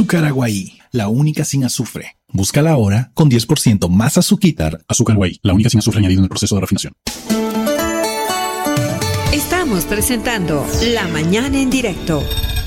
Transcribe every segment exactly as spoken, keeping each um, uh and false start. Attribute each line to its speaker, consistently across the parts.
Speaker 1: Azúcar Aguaí, la única sin azufre. Búscala ahora con diez por ciento más azúcar. Azúcar Aguaí, la única sin azufre añadido en el proceso de refinación.
Speaker 2: Estamos presentando La Mañana en Directo.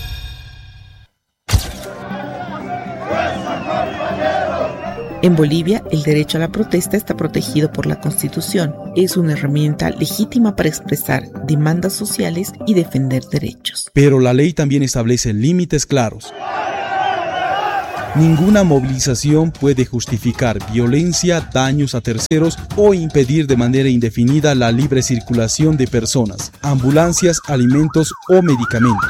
Speaker 3: En Bolivia, el derecho a la protesta está protegido por la Constitución. Es una herramienta legítima para expresar demandas sociales y defender derechos.
Speaker 4: Pero la ley también establece límites claros. Ninguna movilización puede justificar violencia, daños a terceros o impedir de manera indefinida la libre circulación de personas, ambulancias, alimentos o medicamentos.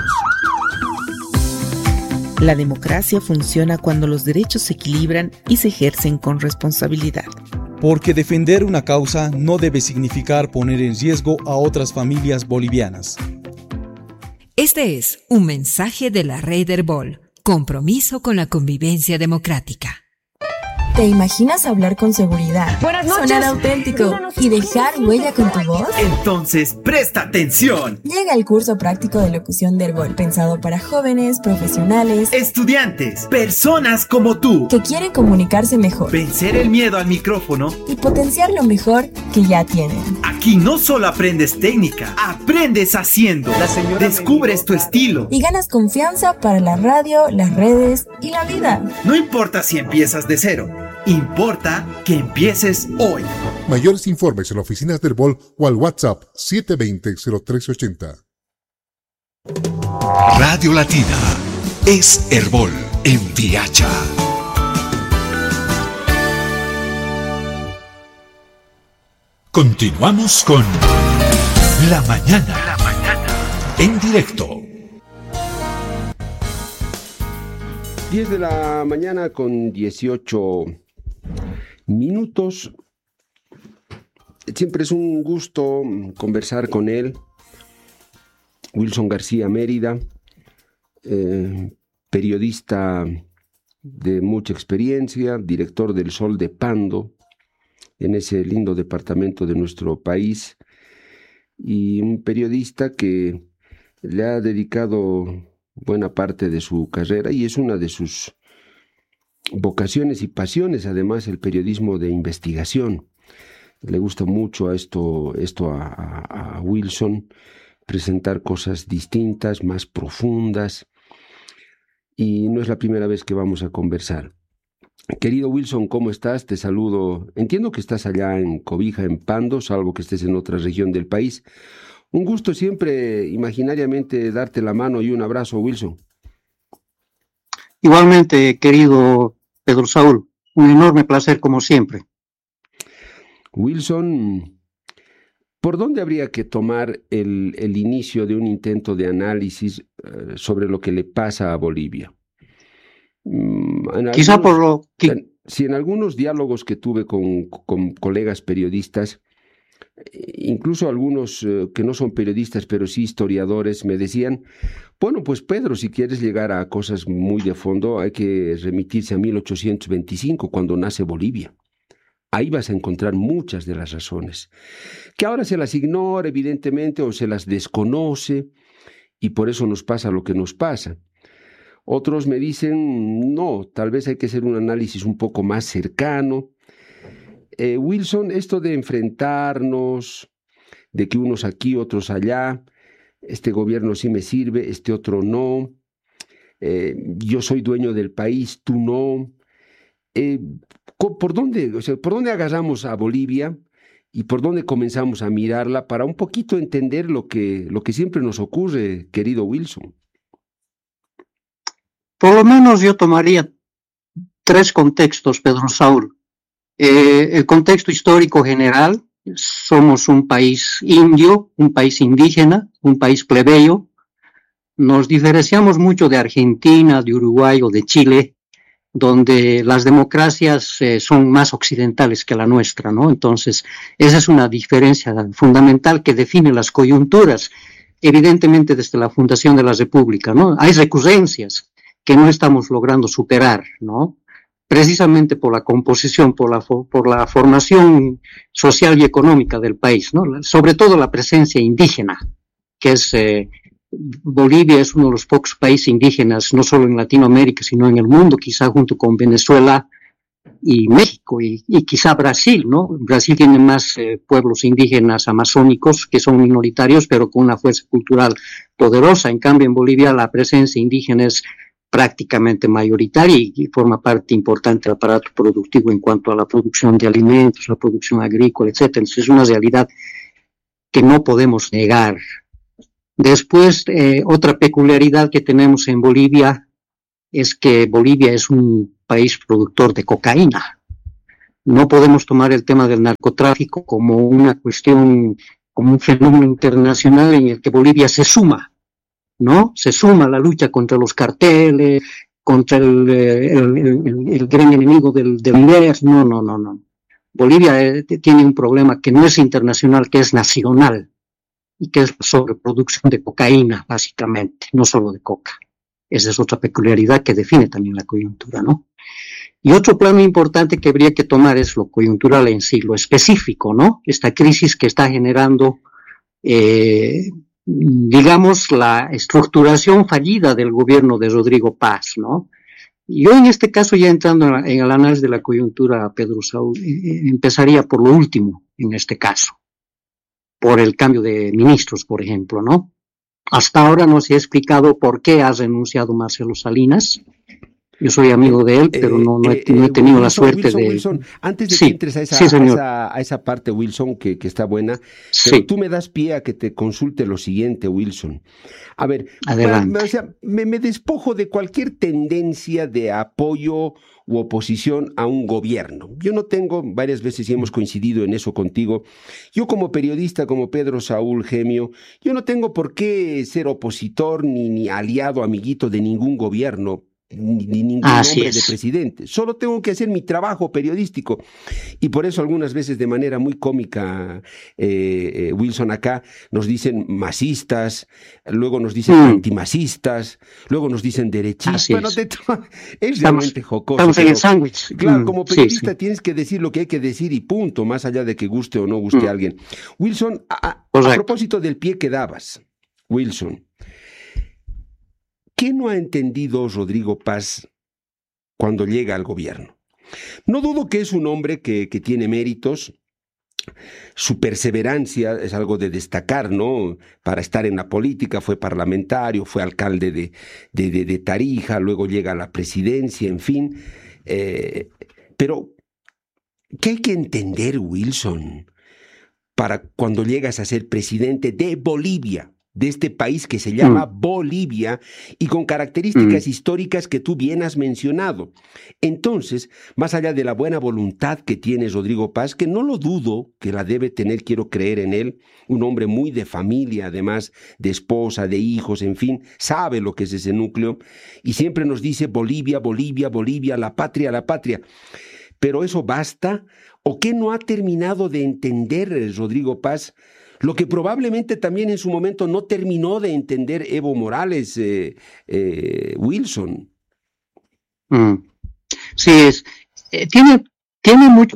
Speaker 3: La democracia funciona cuando los derechos se equilibran y se ejercen con responsabilidad.
Speaker 4: Porque defender una causa no debe significar poner en riesgo a otras familias bolivianas.
Speaker 2: Este es un mensaje de la Red Herbol. Compromiso con la convivencia democrática.
Speaker 5: ¿Te imaginas hablar con seguridad?
Speaker 6: Buenas noches.
Speaker 5: Sonar auténtico y dejar huella con tu voz.
Speaker 7: Entonces, presta atención.
Speaker 5: Llega el curso práctico de locución de Herbol, pensado para jóvenes, profesionales,
Speaker 7: estudiantes, personas como tú,
Speaker 5: que quieren comunicarse mejor,
Speaker 7: vencer el miedo al micrófono
Speaker 5: y potenciar lo mejor que ya tienen.
Speaker 7: Aquí no solo aprendes técnica, aprendes haciendo. Descubres tu estilo
Speaker 5: y ganas confianza para la radio, las redes y la vida.
Speaker 7: No importa si empiezas de cero. Importa que empieces hoy.
Speaker 8: Mayores informes en la oficina de Herbol o al WhatsApp siete dos cero, cero tres ocho cero.
Speaker 9: Radio Latina es Herbol en Viacha. Continuamos con La Mañana, La Mañana en directo.
Speaker 10: diez de la mañana con dieciocho minutos. Siempre es un gusto conversar con él. Wilson García Mérida, eh, periodista de mucha experiencia, director del Sol de Pando, en ese lindo departamento de nuestro país, y un periodista que le ha dedicado buena parte de su carrera y es una de sus vocaciones y pasiones, además, el periodismo de investigación. Le gusta mucho a esto, esto a, a, a Wilson, presentar cosas distintas, más profundas, y no es la primera vez que vamos a conversar. Querido Wilson, ¿cómo estás? Te saludo. Entiendo que estás allá en Cobija, en Pando, salvo que estés en otra región del país. Un gusto siempre, imaginariamente, darte la mano y un abrazo, Wilson.
Speaker 11: Igualmente, querido Pedro Saúl, un enorme placer como siempre.
Speaker 10: Wilson, ¿por dónde habría que tomar el, el inicio de un intento de análisis uh, sobre lo que le pasa a Bolivia? Mm,
Speaker 11: Quizá algunos, por lo
Speaker 10: que... Si en algunos diálogos que tuve con, con colegas periodistas, incluso algunos uh, que no son periodistas, pero sí historiadores, me decían, bueno, pues Pedro, si quieres llegar a cosas muy de fondo, hay que remitirse a mil ochocientos veinticinco, cuando nace Bolivia. Ahí vas a encontrar muchas de las razones, que ahora se las ignora, evidentemente, o se las desconoce, y por eso nos pasa lo que nos pasa. Otros me dicen, no, tal vez hay que hacer un análisis un poco más cercano. Eh, Wilson, esto de enfrentarnos, de que unos aquí, otros allá, este gobierno sí me sirve, este otro no, eh, yo soy dueño del país, tú no. Eh, ¿por dónde, o sea, por dónde agarramos a Bolivia y por dónde comenzamos a mirarla para un poquito entender lo que, lo que siempre nos ocurre, querido Wilson?
Speaker 11: Por lo menos yo tomaría tres contextos, Pedro Saúl. Eh, el contexto histórico general: somos un país indio, un país indígena, un país plebeyo. Nos diferenciamos mucho de Argentina, de Uruguay o de Chile, donde las democracias eh, son más occidentales que la nuestra, ¿no? Entonces, esa es una diferencia fundamental que define las coyunturas, evidentemente desde la fundación de la República, ¿no? Hay recurrencias que no estamos logrando superar, ¿no? Precisamente por la composición, por la, por la formación social y económica del país, ¿no? Sobre todo la presencia indígena, que es eh, Bolivia es uno de los pocos países indígenas, no solo en Latinoamérica, sino en el mundo, quizá junto con Venezuela y México, y, y quizá Brasil, ¿no? Brasil tiene más eh, pueblos indígenas amazónicos que son minoritarios, pero con una fuerza cultural poderosa. En cambio, en Bolivia la presencia indígena es prácticamente mayoritaria y, y forma parte importante del aparato productivo en cuanto a la producción de alimentos, la producción agrícola, etcétera. Entonces es una realidad que no podemos negar. Después, eh, otra peculiaridad que tenemos en Bolivia es que Bolivia es un país productor de cocaína. No podemos tomar el tema del narcotráfico como una cuestión, como un fenómeno internacional en el que Bolivia se suma, ¿no? Se suma a la lucha contra los carteles, contra el, el, el, el gran enemigo del, del I E S. No, no, no, no. Bolivia eh, tiene un problema que no es internacional, que es nacional, y que es la sobreproducción de cocaína, básicamente, no solo de coca. Esa es otra peculiaridad que define también la coyuntura, ¿no? Y otro plano importante que habría que tomar es lo coyuntural en sí, lo específico, ¿no? Esta crisis que está generando, eh, digamos, la estructuración fallida del gobierno de Rodrigo Paz, ¿no? Yo en este caso, ya entrando en, la, en el análisis de la coyuntura, Pedro Saúl, eh, empezaría por lo último en este caso, por el cambio de ministros, por ejemplo, ¿no? Hasta ahora no se ha explicado por qué ha renunciado Marcelo Salinas. Yo soy amigo de él, pero no, no, he, no he tenido Wilson, la suerte
Speaker 10: Wilson,
Speaker 11: de...
Speaker 10: Wilson, antes de
Speaker 11: sí,
Speaker 10: que entres a esa,
Speaker 11: sí,
Speaker 10: a esa, a esa parte, Wilson, que, que está buena, pero sí. Tú me das pie a que te consulte lo siguiente, Wilson. A ver,
Speaker 11: adelante.
Speaker 10: Para, o sea, me, me despojo de cualquier tendencia de apoyo u oposición a un gobierno. Yo no tengo, varias veces y hemos coincidido en eso contigo, yo como periodista, como Pedro Saúl Gemio, yo no tengo por qué ser opositor ni, ni aliado, amiguito de ningún gobierno, ni, ni ningún
Speaker 11: Así
Speaker 10: nombre
Speaker 11: es.
Speaker 10: de presidente. Solo tengo que hacer mi trabajo periodístico. Y por eso algunas veces de manera muy cómica, eh, eh, Wilson, acá nos dicen masistas, luego nos dicen mm. antimasistas, luego nos dicen derechistas. Bueno,
Speaker 11: es.
Speaker 10: de to- es
Speaker 11: estamos,
Speaker 10: realmente jocoso.
Speaker 11: Estamos en el sándwich.
Speaker 10: Claro, como periodista
Speaker 11: sí, sí.
Speaker 10: tienes que decir lo que hay que decir y punto, más allá de que guste o no guste
Speaker 11: mm.
Speaker 10: a alguien. Wilson, a, a, a propósito del pie que dabas, Wilson, ¿qué no ha entendido Rodrigo Paz cuando llega al gobierno? No dudo que es un hombre que, que tiene méritos, su perseverancia es algo de destacar, ¿no? Para estar en la política, fue parlamentario, fue alcalde de, de, de, de Tarija, luego llega a la presidencia, en fin. Eh, pero, ¿qué hay que entender, Wilson, para cuando llegas a ser presidente de Bolivia? De este país que se llama mm. Bolivia y con características mm. históricas que tú bien has mencionado. Entonces, más allá de la buena voluntad que tiene Rodrigo Paz, que no lo dudo que la debe tener, quiero creer en él, un hombre muy de familia, además de esposa, de hijos, en fin, sabe lo que es ese núcleo y siempre nos dice Bolivia, Bolivia, Bolivia, la patria, la patria. ¿Pero eso basta? ¿O qué no ha terminado de entender Rodrigo Paz? Lo que probablemente también en su momento no terminó de entender Evo Morales, eh, eh, Wilson.
Speaker 11: Mm. Sí, es, eh, tiene, tiene mucho,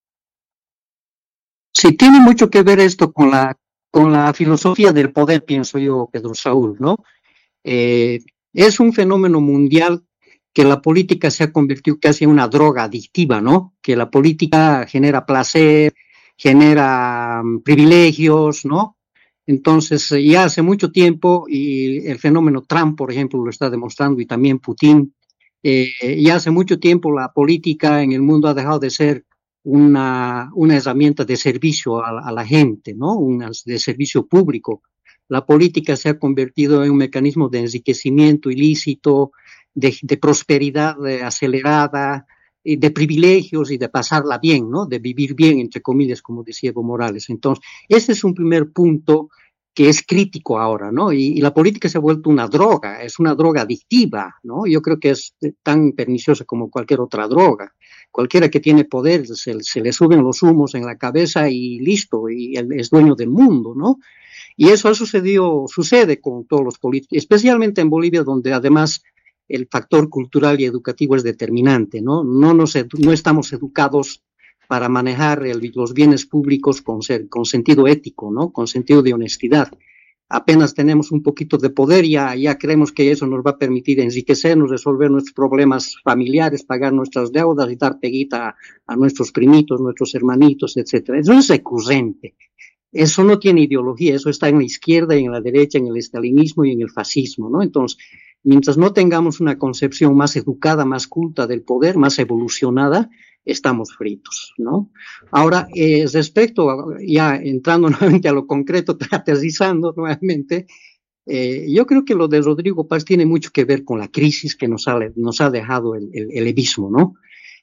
Speaker 11: sí, tiene mucho que ver esto con la, con la filosofía del poder, pienso yo, Pedro Saúl, ¿no? Eh, es un fenómeno mundial que la política se ha convertido casi en una droga adictiva, ¿no? Que la política genera placer, genera um, privilegios, ¿no? Entonces, ya hace mucho tiempo, y el fenómeno Trump, por ejemplo, lo está demostrando, y también Putin, eh, ya hace mucho tiempo la política en el mundo ha dejado de ser una, una herramienta de servicio a, a la gente, ¿no? Una, de servicio público. La política se ha convertido en un mecanismo de enriquecimiento ilícito, de, de prosperidad de acelerada, de privilegios y de pasarla bien, ¿no? De vivir bien, entre comillas, como decía Evo Morales. Entonces, ese es un primer punto que es crítico ahora, ¿no? Y, y la política se ha vuelto una droga, es una droga adictiva, ¿no? Yo creo que es tan perniciosa como cualquier otra droga. Cualquiera que tiene poder, se, se le suben los humos en la cabeza y listo, y él es dueño del mundo, ¿no? Y eso ha sucedido, sucede con todos los políticos, especialmente en Bolivia, donde además el factor cultural y educativo es determinante, ¿no? No, nos edu- no estamos educados para manejar el, los bienes públicos con, ser, con sentido ético, ¿no? Con sentido de honestidad. apenas tenemos un poquito de poder, ya, ya creemos que eso nos va a permitir enriquecernos, resolver nuestros problemas familiares, pagar nuestras deudas y dar peguita a, a nuestros primitos, nuestros hermanitos, etcétera. Eso es recurrente. Eso no tiene ideología, eso está en la izquierda y en la derecha, en el estalinismo y en el fascismo, ¿no? Entonces, mientras no tengamos una concepción más educada, más culta del poder, más evolucionada, estamos fritos, ¿no? Ahora, eh, respecto, a, ya entrando nuevamente a lo concreto, aterrizando nuevamente, eh, yo creo que lo de Rodrigo Paz tiene mucho que ver con la crisis que nos ha, nos ha dejado el, el, el levismo, ¿no?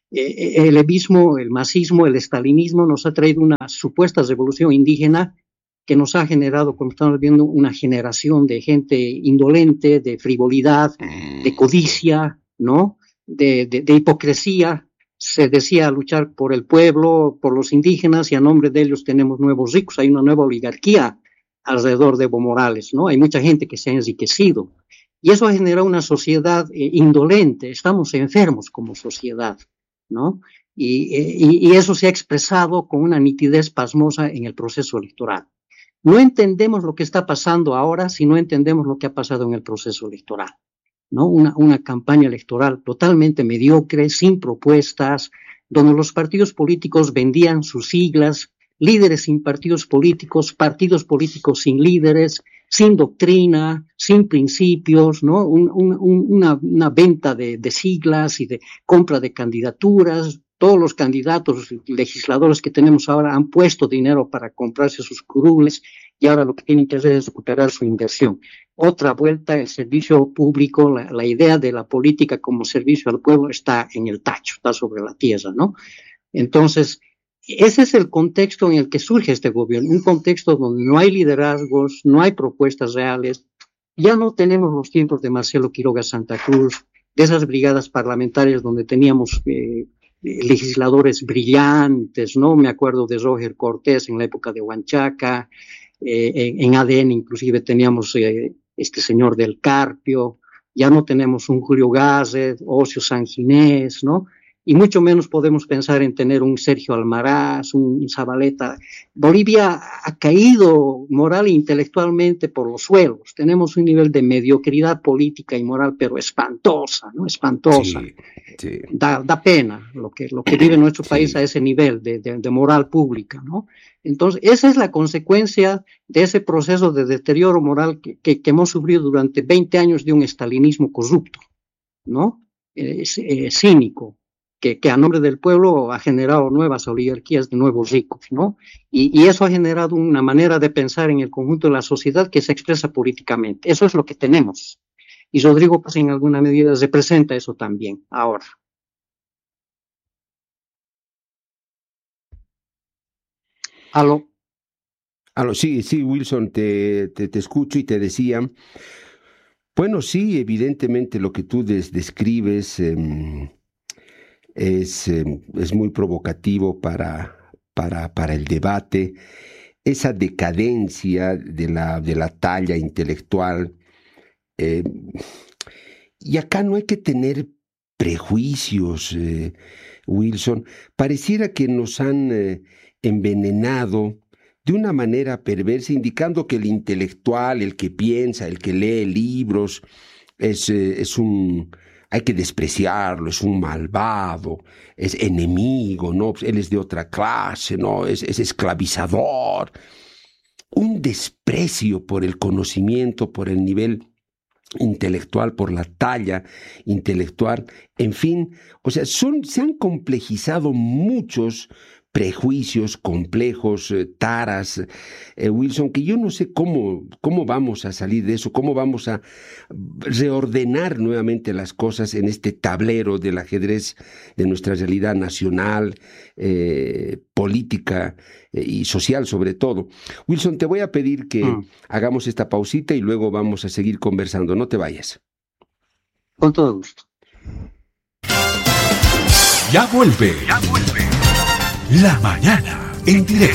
Speaker 11: Eh, el levismo, el masismo, el estalinismo nos ha traído una supuesta revolución indígena que nos ha generado, como estamos viendo, una generación de gente indolente, de frivolidad, de codicia, ¿no? De, de, de hipocresía. Se decía luchar por el pueblo, por los indígenas, y a nombre de ellos tenemos nuevos ricos. Hay una nueva oligarquía alrededor de Evo Morales, ¿no? Hay mucha gente que se ha enriquecido. Y eso ha generado una sociedad eh, indolente. Estamos enfermos como sociedad, ¿no? Y, y, y eso se ha expresado con una nitidez pasmosa en el proceso electoral. No entendemos lo que está pasando ahora si no entendemos lo que ha pasado en el proceso electoral, ¿no? Una, una campaña electoral totalmente mediocre, sin propuestas, donde los partidos políticos vendían sus siglas, líderes sin partidos políticos, partidos políticos sin líderes, sin doctrina, sin principios, ¿no? Un, un, una, una venta de, de siglas y de compra de candidaturas. Todos los candidatos legisladores que tenemos ahora han puesto dinero para comprarse sus curules y ahora lo que tienen que hacer es recuperar su inversión. Otra vuelta, el servicio público, la, la idea de la política como servicio al pueblo está en el tacho, está sobre la tierra, ¿no? Entonces, ese es el contexto en el que surge este gobierno, un contexto donde no hay liderazgos, no hay propuestas reales. Ya no tenemos los tiempos de Marcelo Quiroga Santa Cruz, de esas brigadas parlamentarias donde teníamos eh, legisladores brillantes, ¿no? Me acuerdo de Roger Cortés en la época de Huanchaca, eh, en, en A D N inclusive teníamos eh, este señor del Carpio, ya no tenemos un Julio Garret, Ocio Sanginés, ¿no? Y mucho menos podemos pensar en tener un Sergio Almaraz, un Zabaleta. Bolivia ha caído moral e intelectualmente por los suelos. Tenemos un nivel de mediocridad política y moral, pero espantosa, ¿no? Espantosa. Sí, sí. Da, da pena lo que, lo que vive nuestro país sí. a ese nivel de, de, de moral pública, ¿no? Entonces, esa es la consecuencia de ese proceso de deterioro moral que, que, que hemos sufrido durante veinte años de un estalinismo corrupto, ¿no? Eh, eh, cínico. Que, que a nombre del pueblo ha generado nuevas oligarquías de nuevos ricos, ¿no? Y, y eso ha generado una manera de pensar en el conjunto de la sociedad que se expresa políticamente. Eso es lo que tenemos. Y Rodrigo Paz en alguna medida representa eso también, ahora. ¿Aló?
Speaker 10: Aló, sí, sí, Wilson, te, te, te escucho y te decía, bueno, sí, evidentemente lo que tú des, describes... Eh, Es, eh, es muy provocativo para, para, para el debate, esa decadencia de la, de la talla intelectual. Eh, y acá no hay que tener prejuicios, eh, Wilson. Pareciera que nos han eh, envenenado de una manera perversa, indicando que el intelectual, el que piensa, el que lee libros, es, eh, es un... hay que despreciarlo, es un malvado, es enemigo, ¿no? Él es de otra clase, ¿no? Es, es esclavizador. Un desprecio por el conocimiento, por el nivel intelectual, por la talla intelectual, en fin, o sea, son, se han complejizado muchos prejuicios, complejos, eh, taras, eh, Wilson, que yo no sé cómo, cómo vamos a salir de eso, cómo vamos a reordenar nuevamente las cosas en este tablero del ajedrez de nuestra realidad nacional, eh, política eh, y social sobre todo. Wilson, te voy a pedir que mm. hagamos esta pausita y luego vamos a seguir conversando. No te vayas.
Speaker 11: Con todo gusto.
Speaker 9: Ya vuelve. Ya vuelve. La mañana en directo.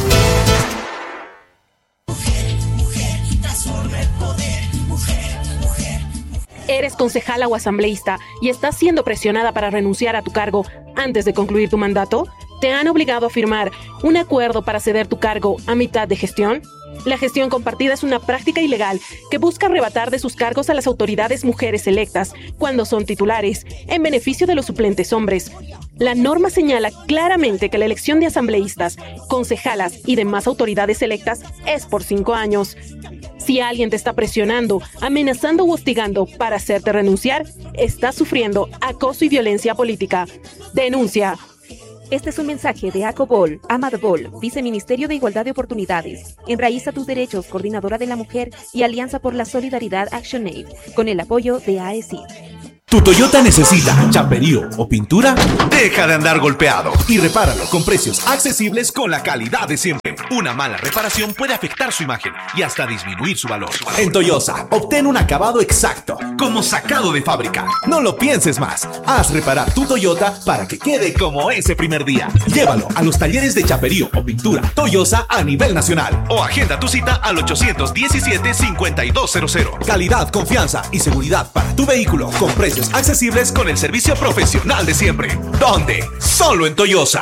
Speaker 6: Eres concejala o asambleísta y estás siendo presionada para renunciar a tu cargo antes de concluir tu mandato. ¿Te han obligado a firmar un acuerdo para ceder tu cargo a mitad de gestión? La gestión compartida es una práctica ilegal que busca arrebatar de sus cargos a las autoridades mujeres electas, cuando son titulares, en beneficio de los suplentes hombres. La norma señala claramente que la elección de asambleístas, concejalas y demás autoridades electas es por cinco años. Si alguien te está presionando, amenazando u hostigando para hacerte renunciar, estás sufriendo acoso y violencia política. Denuncia.
Speaker 12: Este es un mensaje de ACOBOL, AMADBOL, Viceministerio de Igualdad de Oportunidades, Enraiza tus Derechos, Coordinadora de la Mujer y Alianza por la Solidaridad ActionAid, con el apoyo de A E C I D.
Speaker 9: ¿Tu Toyota necesita chaperío o pintura? Deja de andar golpeado y repáralo con precios accesibles con la calidad de siempre. Una mala reparación puede afectar su imagen y hasta disminuir su valor. En Toyosa, obtén un acabado exacto, como sacado de fábrica. No lo pienses más. Haz reparar tu Toyota para que quede como ese primer día. Llévalo a los talleres de chaperío o pintura Toyosa a nivel nacional o agenda tu cita al ochocientos diecisiete, cincuenta y dos cero cero. Calidad, confianza y seguridad para tu vehículo con precios accesibles con el servicio profesional de siempre. ¿Dónde? Solo en Toyosa.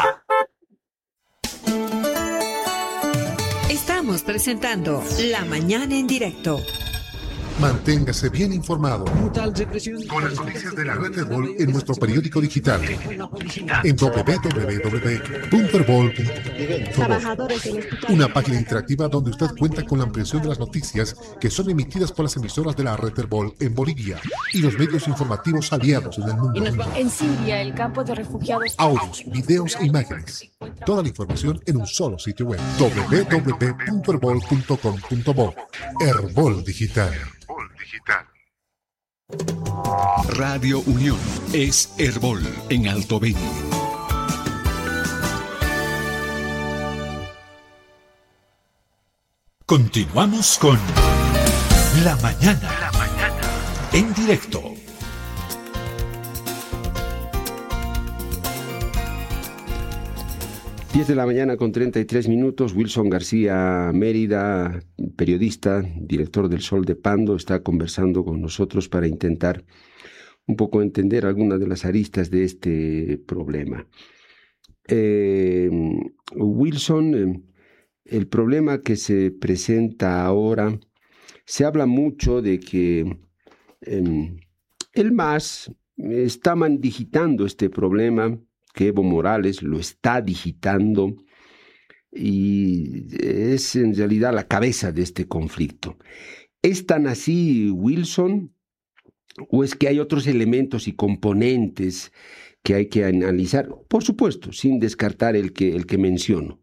Speaker 2: Estamos presentando La Mañana en Directo.
Speaker 8: Manténgase bien informado con las noticias de la red Herbol en nuestro periódico digital en doble u doble u doble u punto herbol punto com. Una página interactiva donde usted cuenta con la ampliación de las noticias que son emitidas por las emisoras de la red Herbol en Bolivia y los medios informativos aliados en el mundo.
Speaker 13: En Siria, el campo de refugiados.
Speaker 8: Audios, videos e imágenes. Toda la información en un solo sitio web. doble u doble u doble u punto herbol punto com punto bo. Herbol Digital.
Speaker 9: Digital. Radio Unión es Herbol en Alto Beni. Continuamos con La Mañana, La Mañana en directo.
Speaker 10: diez de la mañana con treinta y tres minutos. Wilson García Mérida, periodista, director del Sol de Pando, está conversando con nosotros para intentar un poco entender algunas de las aristas de este problema. Eh, Wilson, eh, el problema que se presenta ahora, se habla mucho de que eh, el M A S está mandigitando este problema, que Evo Morales lo está digitando y es en realidad la cabeza de este conflicto. ¿Es tan así, Wilson? ¿O es que hay otros elementos y componentes que hay que analizar? Por supuesto, sin descartar el que, el que menciono.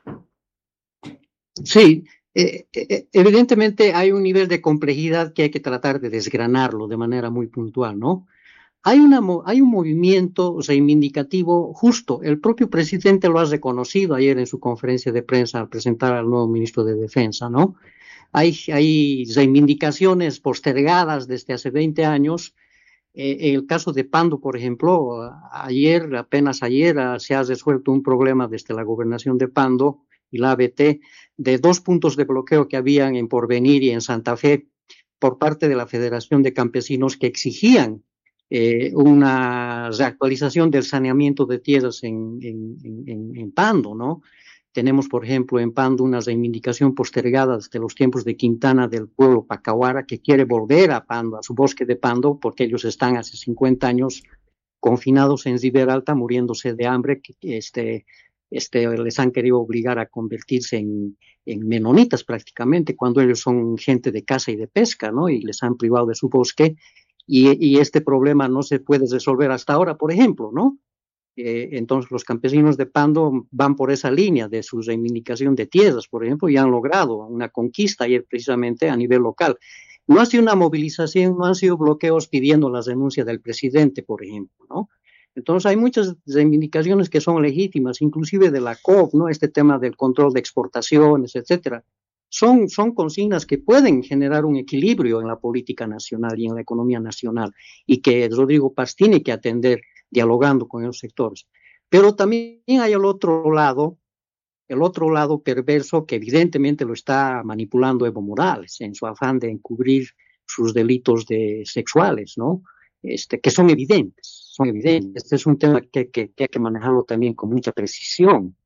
Speaker 11: Sí, eh, eh, evidentemente hay un nivel de complejidad que hay que tratar de desgranarlo de manera muy puntual, ¿no? Hay, una, hay un movimiento reivindicativo justo, el propio presidente lo ha reconocido ayer en su conferencia de prensa al presentar al nuevo ministro de Defensa, ¿no? Hay, hay reivindicaciones postergadas desde hace veinte años. Eh, el caso de Pando, por ejemplo, ayer, apenas ayer, se ha resuelto un problema desde la gobernación de Pando y la A B T de dos puntos de bloqueo que habían en Porvenir y en Santa Fe por parte de la Federación de Campesinos que exigían Eh, una reactualización del saneamiento de tierras en, en, en, en Pando, ¿no? Tenemos, por ejemplo, en Pando una reivindicación postergada desde los tiempos de Quintana del pueblo Pacahuara que quiere volver a Pando, a su bosque de Pando, porque ellos están hace cincuenta años confinados en Ribera Alta, muriéndose de hambre, que este, este, les han querido obligar a convertirse en, en menonitas prácticamente, cuando ellos son gente de caza y de pesca, ¿no? Y les han privado de su bosque. Y, y este problema no se puede resolver hasta ahora, por ejemplo, ¿no? Eh, entonces los campesinos de Pando van por esa línea de su reivindicación de tierras, por ejemplo, y han logrado una conquista ayer precisamente a nivel local. No ha sido una movilización, no han sido bloqueos pidiendo la renuncia del presidente, por ejemplo, ¿no? Entonces hay muchas reivindicaciones que son legítimas, inclusive de la C O P, ¿no? Este tema del control de exportaciones, etcétera. Son, son consignas que pueden generar un equilibrio en la política nacional y en la economía nacional y que Rodrigo Paz tiene que atender dialogando con esos sectores. Pero también hay el otro lado, el otro lado perverso que evidentemente lo está manipulando Evo Morales en su afán de encubrir sus delitos de sexuales, ¿no? Este, que son evidentes, son evidentes. Este es un tema que, que, que hay que manejarlo también con mucha precisión.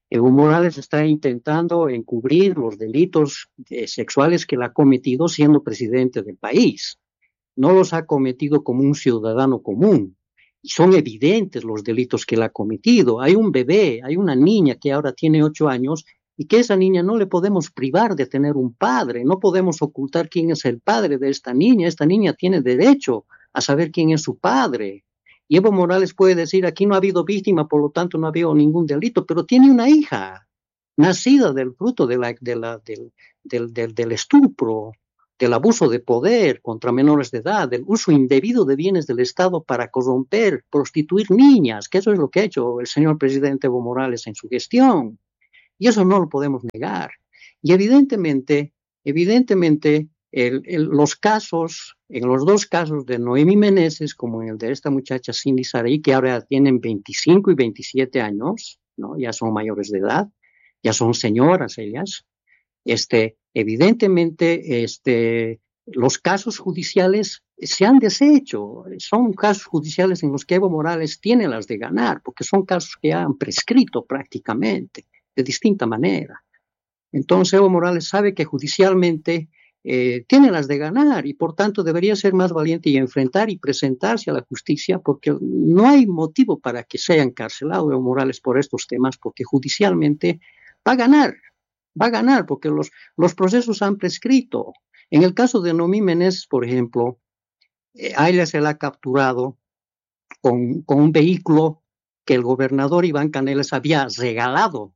Speaker 11: Evo Morales está intentando encubrir los delitos eh, sexuales que él ha cometido siendo presidente del país. No los ha cometido como un ciudadano común. Y son evidentes los delitos que él ha cometido. Hay un bebé, hay una niña que ahora tiene ocho años y que esa niña no le podemos privar de tener un padre. No podemos ocultar quién es el padre de esta niña. Esta niña tiene derecho a saber quién es su padre. Y Evo Morales puede decir, aquí no ha habido víctima, por lo tanto no ha habido ningún delito, pero tiene una hija, nacida del fruto de la, de la, del, del, del, del estupro, del abuso de poder contra menores de edad, del uso indebido de bienes del Estado para corromper, prostituir niñas, que eso es lo que ha hecho el señor presidente Evo Morales en su gestión. Y eso no lo podemos negar. Y evidentemente, evidentemente, el, el, los casos, en los dos casos de Noemí Meneses, como en el de esta muchacha Cindy Saraí, que ahora tienen veinticinco y veintisiete años, ¿no? Ya son mayores de edad, ya son señoras ellas, este, evidentemente, este, los casos judiciales se han deshecho, son casos judiciales en los que Evo Morales tiene las de ganar, porque son casos que ya han prescrito prácticamente, de distinta manera. Entonces Evo Morales sabe que judicialmente Eh, tiene las de ganar y por tanto debería ser más valiente y enfrentar y presentarse a la justicia, porque no hay motivo para que sea encarcelado Evo Morales por estos temas, porque judicialmente va a ganar, va a ganar porque los, los procesos han prescrito. En el caso de Noemí Meneses, por ejemplo, eh, a ella se la ha capturado con, con un vehículo que el gobernador Iván Canelas había regalado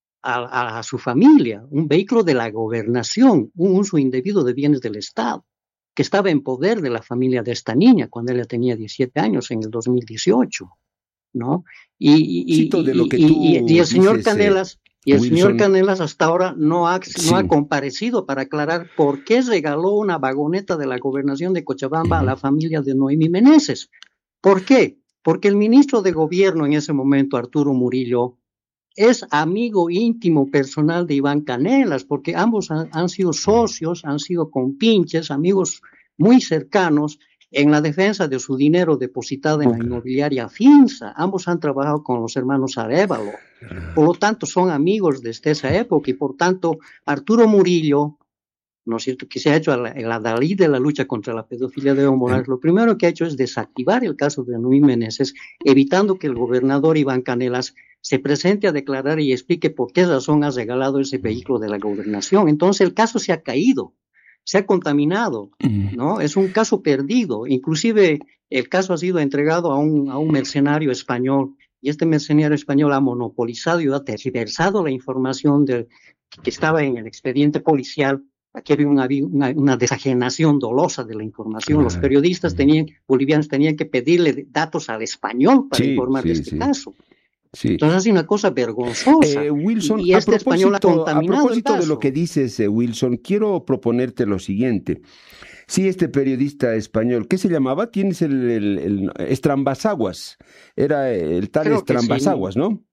Speaker 11: A, a su familia, un vehículo de la gobernación, un uso indebido de bienes del Estado, que estaba en poder de la familia de esta niña cuando ella tenía diecisiete años en el dos mil dieciocho, ¿no? Y, y, y, de lo que tú y, y el señor dices, Canelas, y el Wilson, señor Canelas hasta ahora no ha, sí. no ha comparecido para aclarar por qué regaló una vagoneta de la gobernación de Cochabamba uh-huh. a la familia de Noemí Meneses. ¿Por qué? Porque el ministro de gobierno en ese momento, Arturo Murillo, es amigo íntimo personal de Iván Canelas, porque ambos han, han sido socios, han sido compinches, amigos muy cercanos en la defensa de su dinero depositado en la inmobiliaria Finsa. Ambos han trabajado con los hermanos Arévalo. Por lo tanto, son amigos desde esa época y por tanto, Arturo Murillo, ¿no es cierto?, que se ha hecho el adalid de la lucha contra la pedofilia de Evo Morales, lo primero que ha hecho es desactivar el caso de Noemí Meneses, evitando que el gobernador Iván Canelas se presente a declarar y explique por qué razón ha regalado ese vehículo de la gobernación. Entonces el caso se ha caído, se ha contaminado, ¿no? Es un caso perdido. Inclusive el caso ha sido entregado a un, a un mercenario español y este mercenario español ha monopolizado y ha tergiversado la información de, que estaba en el expediente policial. Aquí había una, una, una desajenación dolosa de la información. Los periodistas tenían, bolivianos tenían que pedirle datos al español para sí, informar sí, de este sí. caso. Sí. Entonces es una cosa vergonzosa.
Speaker 10: Eh, Wilson,
Speaker 11: y este español ha contaminado
Speaker 10: a propósito de lo que dices, eh, Wilson, quiero proponerte lo siguiente. Sí, este periodista español, ¿qué se llamaba? Tienes el, el, el Estrambasaguas. Era el tal Estrambasaguas, sí. ¿no?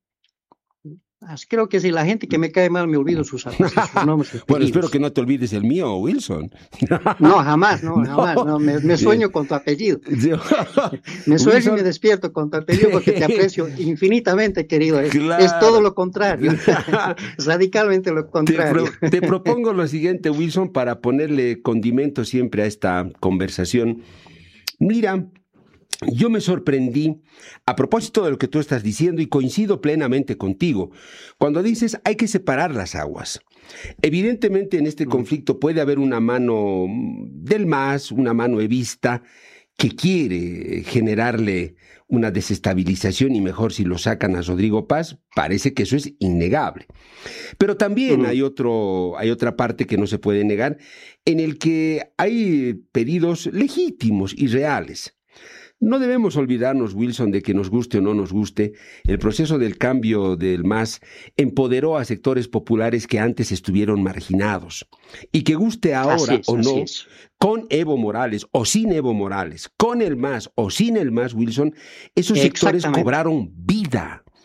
Speaker 11: Creo que si la gente que me cae mal me olvido sus, sus nombres. Sus
Speaker 10: bueno, espero que no te olvides el mío, Wilson.
Speaker 11: No, jamás, no, no. jamás. No, me, me sueño con tu apellido. Me sueño Wilson... y me despierto con tu apellido porque te aprecio infinitamente, querido. Es, claro. es todo lo contrario. Radicalmente lo contrario.
Speaker 10: Te, pro, te propongo lo siguiente, Wilson, para ponerle condimento siempre a esta conversación. Mira, yo me sorprendí a propósito de lo que tú estás diciendo y coincido plenamente contigo cuando dices hay que separar las aguas. Evidentemente en este conflicto puede haber una mano del MAS, una mano evista que quiere generarle una desestabilización y mejor si lo sacan a Rodrigo Paz, parece que eso es innegable. Pero también uh-huh. hay otro, hay otra parte que no se puede negar en el que hay pedidos legítimos y reales. No debemos olvidarnos, Wilson, de que nos guste o no nos guste, el proceso del cambio del MAS empoderó a sectores populares que antes estuvieron marginados. Y que guste ahora es, o no, es. con Evo Morales o sin Evo Morales, con el MAS o sin el MAS, Wilson, esos sectores cobraron vida.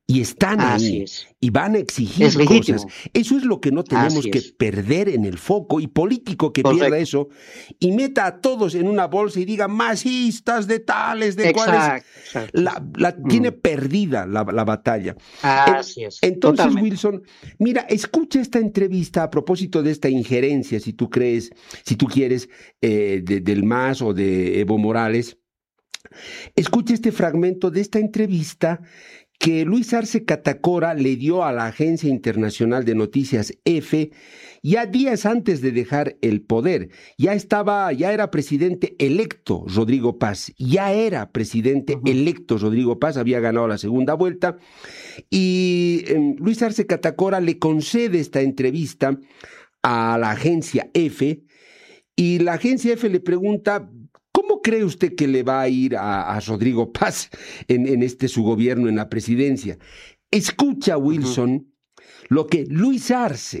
Speaker 10: Y están
Speaker 11: Así
Speaker 10: ahí
Speaker 11: es.
Speaker 10: y van a exigir
Speaker 11: Es legítimo.
Speaker 10: cosas. Eso es lo que no tenemos
Speaker 11: Así
Speaker 10: que
Speaker 11: es.
Speaker 10: perder en el foco, y político que
Speaker 11: Correcto.
Speaker 10: pierda eso y meta a todos en una bolsa y diga masistas de tales, de
Speaker 11: Exacto,
Speaker 10: cuales.
Speaker 11: exacto.
Speaker 10: La, la
Speaker 11: Mm.
Speaker 10: tiene perdida la, la batalla.
Speaker 11: Así es.
Speaker 10: Entonces,
Speaker 11: Totalmente.
Speaker 10: Wilson, mira, escucha esta entrevista a propósito de esta injerencia, si tú crees, si tú quieres, eh, de- del M A S o de Evo Morales. Escucha este fragmento de esta entrevista que Luis Arce Catacora le dio a la Agencia Internacional de Noticias EFE ya días antes de dejar el poder. Ya estaba, ya era presidente electo Rodrigo Paz, ya era presidente uh-huh. electo Rodrigo Paz, había ganado la segunda vuelta, y eh, Luis Arce Catacora le concede esta entrevista a la agencia EFE, y la agencia EFE le pregunta: ¿cómo cree usted que le va a ir a, a Rodrigo Paz en, en este su gobierno, en la presidencia? Escucha, Wilson, uh-huh. lo que Luis Arce